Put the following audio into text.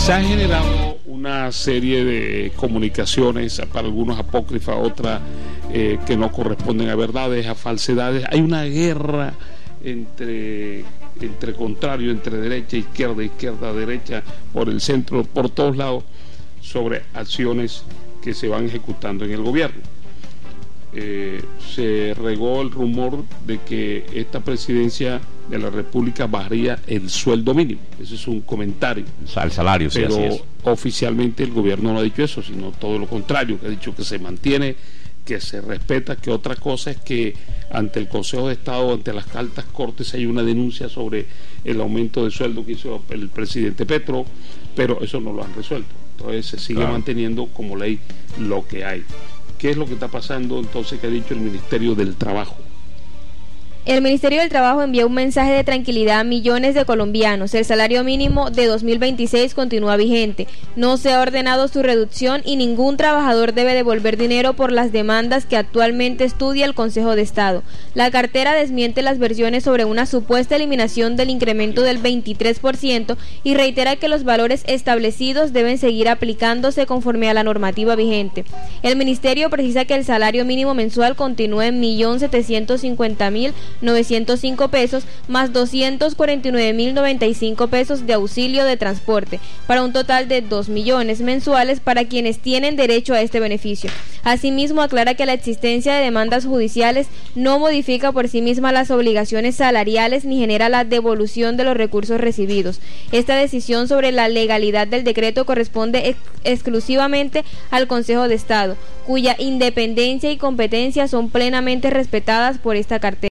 Se ha generado una serie de comunicaciones, para algunos apócrifas, otras que no corresponden a verdades, a falsedades. Hay una guerra entre contrarios, entre derecha, izquierda, derecha, por el centro, por todos lados, sobre acciones que se van ejecutando en el gobierno. Se regó el rumor de que esta presidencia de la República bajaría el sueldo mínimo. Ese es un comentario. O sea, el salario, sí, pero así es. Oficialmente el gobierno no ha dicho eso, sino todo lo contrario, que ha dicho que se mantiene, que se respeta, que otra cosa es que ante el Consejo de Estado, ante las altas cortes, hay una denuncia sobre el aumento de sueldo que hizo el presidente Petro, pero eso no lo han resuelto. Entonces se sigue manteniendo como ley lo que hay. ¿Qué es lo que está pasando entonces que ha dicho el Ministerio del Trabajo? El Ministerio del Trabajo envió un mensaje de tranquilidad a millones de colombianos. El salario mínimo de 2026 continúa vigente. No se ha ordenado su reducción y ningún trabajador debe devolver dinero por las demandas que actualmente estudia el Consejo de Estado. La cartera desmiente las versiones sobre una supuesta eliminación del incremento del 23% y reitera que los valores establecidos deben seguir aplicándose conforme a la normativa vigente. El Ministerio precisa que el salario mínimo mensual continúa en 1.750.905 pesos más 249.095 pesos de auxilio de transporte, para un total de 2 millones mensuales para quienes tienen derecho a este beneficio. Asimismo, aclara que la existencia de demandas judiciales no modifica por sí misma las obligaciones salariales ni genera la devolución de los recursos recibidos. Esta decisión sobre la legalidad del decreto corresponde exclusivamente al Consejo de Estado, cuya independencia y competencia son plenamente respetadas por esta cartera.